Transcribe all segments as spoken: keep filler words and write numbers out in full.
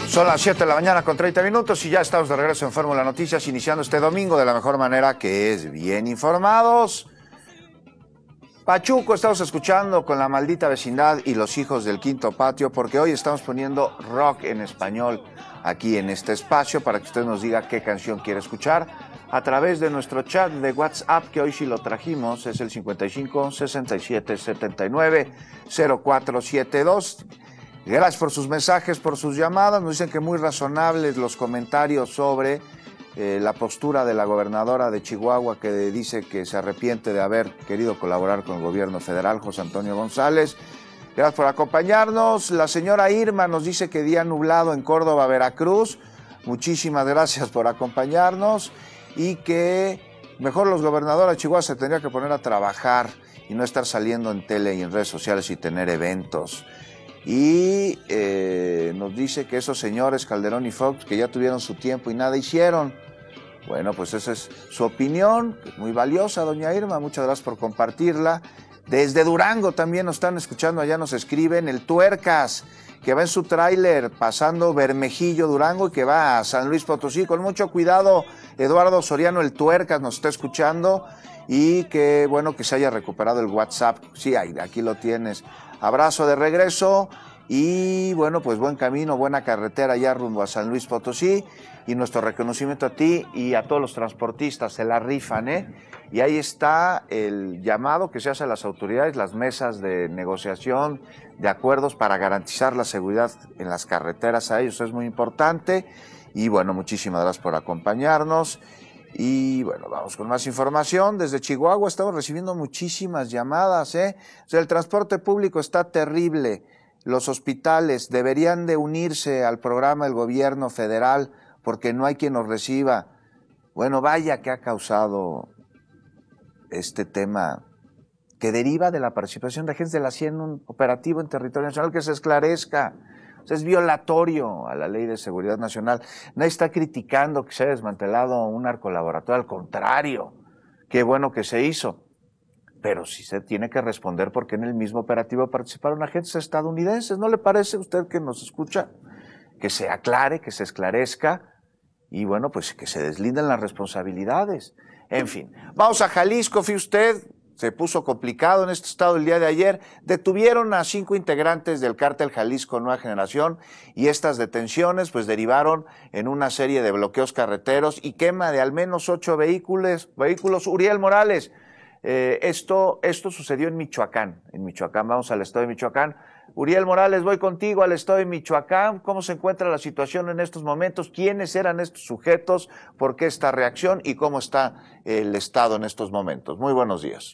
Son las siete de la mañana con treinta minutos y ya estamos de regreso en Fórmula Noticias, iniciando este domingo de la mejor manera, que es bien informados. Pachuco, estamos escuchando con La Maldita Vecindad y Los Hijos del Quinto Patio, porque hoy estamos poniendo rock en español aquí en este espacio para que usted nos diga qué canción quiere escuchar a través de nuestro chat de WhatsApp, que hoy sí lo trajimos, es el cincuenta y cinco, sesenta y siete, setenta y nueve, cero cuatro siete dos. Gracias por sus mensajes, por sus llamadas. Nos dicen que muy razonables los comentarios sobre eh, la postura de la gobernadora de Chihuahua, que dice que se arrepiente de haber querido colaborar con el gobierno federal, José Antonio González. Gracias por acompañarnos. La señora Irma nos dice que día nublado en Córdoba, Veracruz. Muchísimas gracias por acompañarnos. Y que mejor los gobernadores de Chihuahua se tendrían que poner a trabajar y no estar saliendo en tele y en redes sociales y tener eventos. Y eh, nos dice que esos señores Calderón y Fox, que ya tuvieron su tiempo y nada hicieron. Bueno, pues esa es su opinión, muy valiosa, doña Irma, muchas gracias por compartirla. Desde Durango también nos están escuchando, allá nos escriben el Tuercas, que va en su tráiler pasando Bermejillo, Durango, y que va a San Luis Potosí. Con mucho cuidado, Eduardo Soriano, el Tuercas, nos está escuchando, y que bueno que se haya recuperado el WhatsApp. Sí, aquí lo tienes. Abrazo de regreso y bueno, pues buen camino, buena carretera ya rumbo a San Luis Potosí, y nuestro reconocimiento a ti y a todos los transportistas, se la rifan, ¿eh? Y ahí está el llamado que se hace a las autoridades, las mesas de negociación, de acuerdos para garantizar la seguridad en las carreteras a ellos, es muy importante. Y bueno, muchísimas gracias por acompañarnos. Y bueno, vamos con más información. Desde Chihuahua estamos recibiendo muchísimas llamadas, ¿eh? O sea, el transporte público está terrible. Los hospitales deberían de unirse al programa del gobierno federal porque no hay quien los reciba. Bueno, vaya que ha causado este tema que deriva de la participación de agentes de la C I E en un operativo en territorio nacional, que se esclarezca. O sea, es violatorio a la Ley de Seguridad Nacional. Nadie está criticando que se haya desmantelado un narcolaboratorio, al contrario, qué bueno que se hizo. Pero sí se tiene que responder porque en el mismo operativo participaron agentes estadounidenses. ¿No le parece a usted que nos escucha? Que se aclare, que se esclarezca y bueno, pues que se deslinden las responsabilidades. En fin, vamos a Jalisco, fíjese usted. Se puso complicado en este estado el día de ayer. Detuvieron a cinco integrantes del cártel Jalisco Nueva Generación y estas detenciones pues derivaron en una serie de bloqueos carreteros y quema de al menos ocho vehículos. vehículos. Uriel Morales, eh, esto, esto sucedió en Michoacán. En Michoacán, vamos al estado de Michoacán. Uriel Morales, voy contigo al estado de Michoacán. ¿Cómo se encuentra la situación en estos momentos? ¿Quiénes eran estos sujetos? ¿Por qué esta reacción? ¿Y cómo está el estado en estos momentos? Muy buenos días.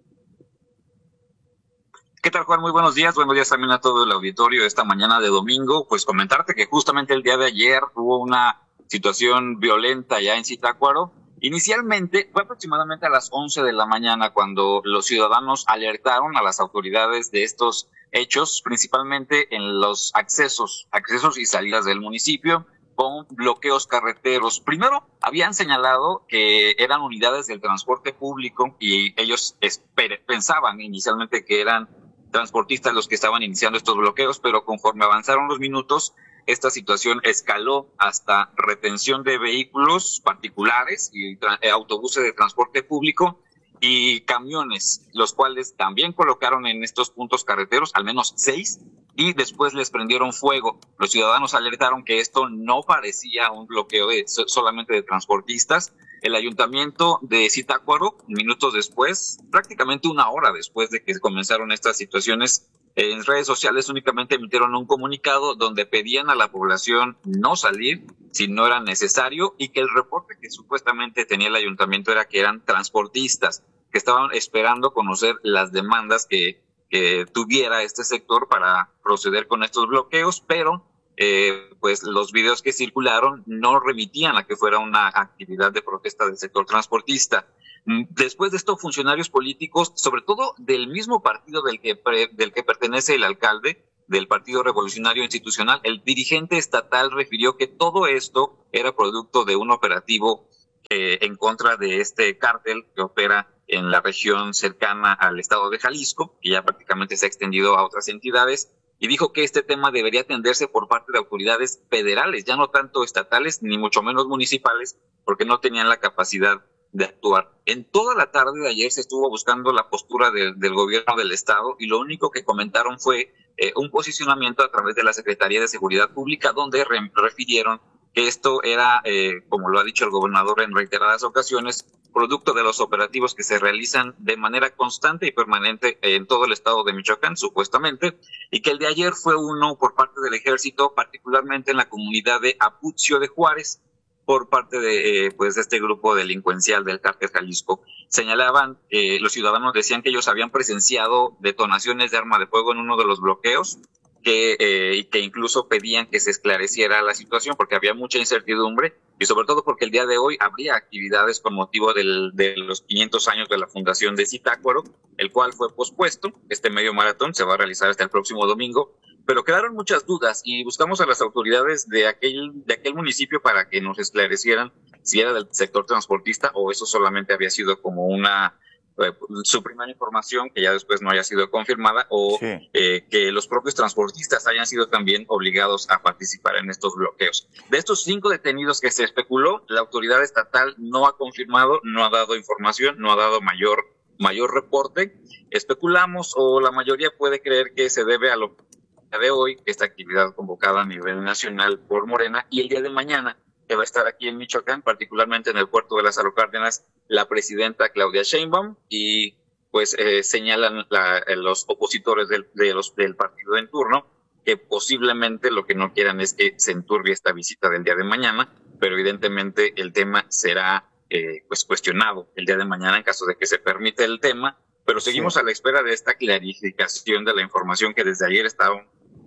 ¿Qué tal, Juan? Muy buenos días. Buenos días también a todo el auditorio esta mañana de domingo. Pues comentarte que justamente el día de ayer hubo una situación violenta ya en Zitácuaro. Inicialmente fue aproximadamente a las once de la mañana cuando los ciudadanos alertaron a las autoridades de estos hechos, principalmente en los accesos, accesos y salidas del municipio, con bloqueos carreteros. Primero, habían señalado que eran unidades del transporte público y ellos esper- pensaban inicialmente que eran transportistas los que estaban iniciando estos bloqueos, pero conforme avanzaron los minutos, esta situación escaló hasta retención de vehículos particulares y tra- autobuses de transporte público y camiones, los cuales también colocaron en estos puntos carreteros, al menos seis, y después les prendieron fuego. Los ciudadanos alertaron que esto no parecía un bloqueo de, solamente de transportistas. El ayuntamiento de Zitácuaro, minutos después, prácticamente una hora después de que comenzaron estas situaciones, en redes sociales únicamente emitieron un comunicado donde pedían a la población no salir si no era necesario y que el reporte que supuestamente tenía el ayuntamiento era que eran transportistas que estaban esperando conocer las demandas que, que tuviera este sector para proceder con estos bloqueos, pero Eh, pues los videos que circularon no remitían a que fuera una actividad de protesta del sector transportista. Después de esto, funcionarios políticos, sobre todo del mismo partido del que, pre, del que pertenece el alcalde, del Partido Revolucionario Institucional, el dirigente estatal refirió que todo esto era producto de un operativo eh, en contra de este cártel que opera en la región cercana al estado de Jalisco, que ya prácticamente se ha extendido a otras entidades, y dijo que este tema debería atenderse por parte de autoridades federales, ya no tanto estatales ni mucho menos municipales, porque no tenían la capacidad de actuar. En toda la tarde de ayer se estuvo buscando la postura de, del gobierno del estado y lo único que comentaron fue eh, un posicionamiento a través de la Secretaría de Seguridad Pública, donde re refirieron que esto era, eh, como lo ha dicho el gobernador en reiteradas ocasiones, producto de los operativos que se realizan de manera constante y permanente en todo el estado de Michoacán, supuestamente, y que el de ayer fue uno por parte del ejército, particularmente en la comunidad de Apucio de Juárez, por parte de, eh, pues, de este grupo delincuencial del Cártel Jalisco. Señalaban, eh, los ciudadanos decían que ellos habían presenciado detonaciones de arma de fuego en uno de los bloqueos, que, eh, y que incluso pedían que se esclareciera la situación porque había mucha incertidumbre y sobre todo porque el día de hoy habría actividades con motivo del, de los quinientos años de la fundación de Zitácuaro, el cual fue pospuesto. Este medio maratón se va a realizar hasta el próximo domingo, pero quedaron muchas dudas y buscamos a las autoridades de aquel, de aquel municipio para que nos esclarecieran si era del sector transportista o eso solamente había sido como una eh, su primera información que ya después no haya sido confirmada o sí. eh, que los propios transportistas hayan sido también obligados a participar en estos bloqueos. De estos cinco detenidos que se especuló, la autoridad estatal no ha confirmado, no ha dado información, no ha dado mayor, mayor reporte. Especulamos o la mayoría puede creer que se debe a lo de hoy, esta actividad convocada a nivel nacional por Morena, y el día de mañana que va a estar aquí en Michoacán, particularmente en el puerto de Lázaro Cárdenas, la presidenta Claudia Sheinbaum, y pues eh, señalan la, los opositores del, de los, del partido en turno que posiblemente lo que no quieran es que se enturbie esta visita del día de mañana, pero evidentemente el tema será eh, pues cuestionado el día de mañana en caso de que se permita el tema, pero seguimos sí. a la espera de esta clarificación de la información que desde ayer estaba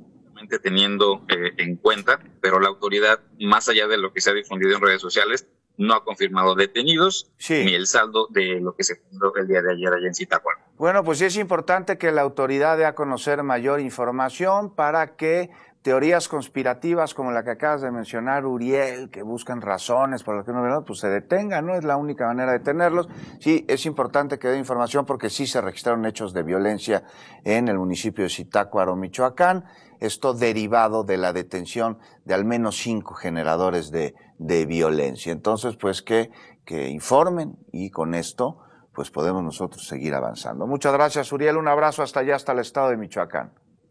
teniendo eh, en cuenta, pero la autoridad, más allá de lo que se ha difundido en redes sociales, no ha confirmado detenidos sí. ni el saldo de lo que se fundó el día de ayer allá en Zitácuaro. Bueno, pues sí es importante que la autoridad dé a conocer mayor información para que teorías conspirativas como la que acabas de mencionar, Uriel, que buscan razones por las que no, pues se detengan, ¿no? Es la única manera de tenerlos. Sí, es importante que dé información porque sí se registraron hechos de violencia en el municipio de Zitácuaro, Michoacán. Esto derivado de la detención de al menos cinco generadores de, de violencia. Entonces, pues que, que informen y con esto, pues podemos nosotros seguir avanzando. Muchas gracias, Uriel. Un abrazo hasta allá, hasta el estado de Michoacán.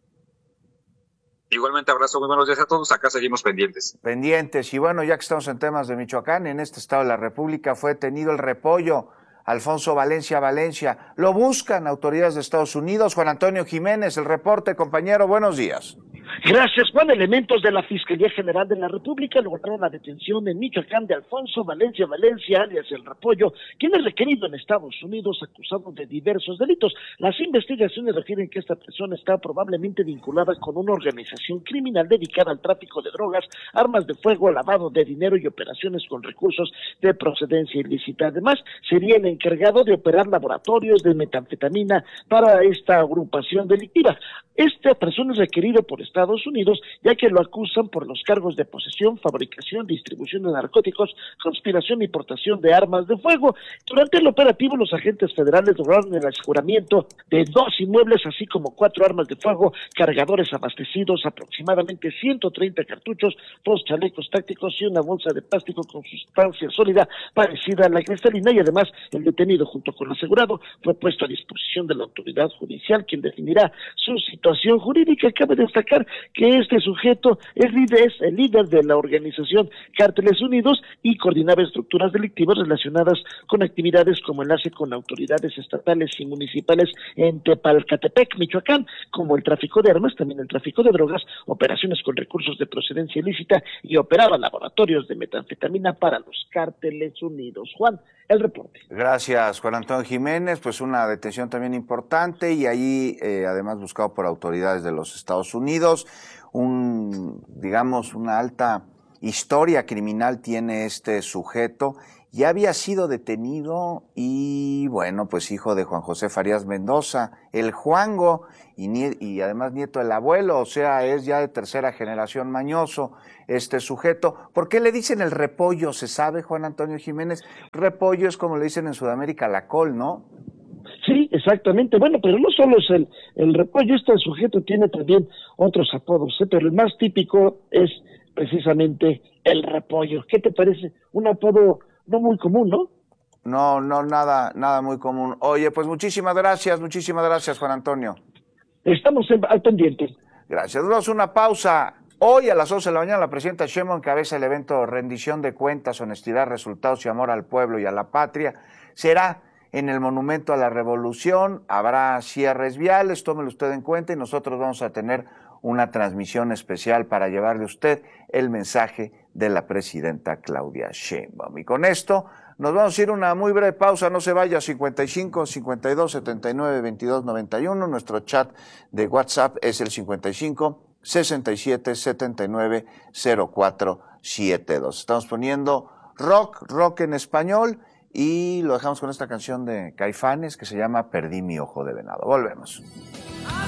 Igualmente abrazo, muy buenos días a todos, acá seguimos pendientes. Pendientes, y bueno, ya que estamos en temas de Michoacán, en este estado de la República fue detenido el repollo, Alfonso Valencia Valencia. Lo buscan autoridades de Estados Unidos. Juan Antonio Jiménez, el reporte, compañero, buenos días. Gracias, Juan. Elementos de la Fiscalía General de la República lograron la detención en Michoacán de Alfonso Valencia Valencia, alias El Repollo, quien es requerido en Estados Unidos acusado de diversos delitos. Las investigaciones refieren que esta persona está probablemente vinculada con una organización criminal dedicada al tráfico de drogas, armas de fuego, lavado de dinero y operaciones con recursos de procedencia ilícita. Además, sería el encargado de operar laboratorios de metanfetamina para esta agrupación delictiva. Esta persona es requerido por Estados Unidos, ya que lo acusan por los cargos de posesión, fabricación, distribución de narcóticos, conspiración y portación de armas de fuego. Durante el operativo, los agentes federales lograron el aseguramiento de dos inmuebles, así como cuatro armas de fuego, cargadores abastecidos, aproximadamente ciento treinta cartuchos, dos chalecos tácticos y una bolsa de plástico con sustancia sólida parecida a la cristalina, y además el detenido junto con el asegurado fue puesto a disposición de la autoridad judicial, quien definirá su situación jurídica. Cabe destacar que este sujeto es, líder, es el líder de la organización Cárteles Unidos y coordinaba estructuras delictivas relacionadas con actividades como enlace con autoridades estatales y municipales en Tepalcatepec, Michoacán, como el tráfico de armas, también el tráfico de drogas, operaciones con recursos de procedencia ilícita, y operaba laboratorios de metanfetamina para los Cárteles Unidos. Juan, el reporte. Gracias, Juan Antonio Jiménez. Pues una detención también importante y ahí eh, además buscado por autoridades de los Estados Unidos. Un, digamos, una alta historia criminal tiene este sujeto. Ya había sido detenido y, bueno, pues hijo de Juan José Farías Mendoza, el Juango, y, nie, y además nieto del abuelo, o sea, es ya de tercera generación mañoso este sujeto. ¿Por qué le dicen el repollo? ¿Se sabe, Juan Antonio Jiménez? Repollo es como le dicen en Sudamérica la col, ¿no? Sí, exactamente. Bueno, pero no solo es el, el repollo, este sujeto tiene también otros apodos, ¿eh? Pero el más típico es precisamente el repollo. ¿Qué te parece? Un apodo no muy común, ¿no? No, no, nada, nada muy común. Oye, pues muchísimas gracias, muchísimas gracias, Juan Antonio. Estamos en, al pendiente. Gracias. Vamos a una pausa. Hoy a las once de la mañana la presidenta Sheinbaum encabeza el evento Rendición de Cuentas, Honestidad, Resultados y Amor al Pueblo y a la Patria. Será en el Monumento a la Revolución, habrá cierres viales, tómelo usted en cuenta y nosotros vamos a tener una transmisión especial para llevarle a usted el mensaje de la presidenta Claudia Sheinbaum. Y con esto nos vamos a ir a una muy breve pausa, no se vaya, cincuenta y cinco, cincuenta y dos, setenta y nueve, veintidós, noventa y uno, nuestro chat de WhatsApp es el cincuenta y cinco, sesenta y siete, setenta y nueve, cero cuatro setenta y dos. Estamos poniendo rock, rock en español y lo dejamos con esta canción de Caifanes que se llama Perdí mi ojo de venado. Volvemos.